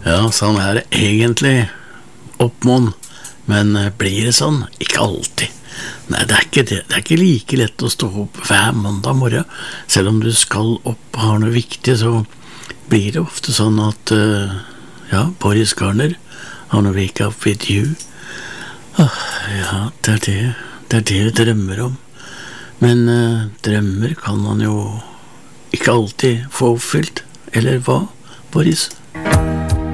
Ja, sånn er det egentlig oppmån, men blir det sånn? Ikke alltid. Nei, det er ikke det. Det er ikke like lett å stå opp hver mandag morgen. Selv om du skal opp og har noe viktig, så blir det ofte sånn at ja, Boris Garner, han wake up with you. Ja, det er det vi drømmer om. Men drømmer kan man jo ikke alltid få oppfylt. Eller hva, Boris?